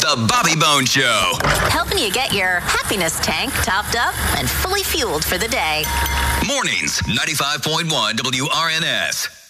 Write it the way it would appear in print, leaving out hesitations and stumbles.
The Bobby Bone Show. Helping you get your happiness tank topped up and fully fueled for the day. Mornings, 95.1 WRNS.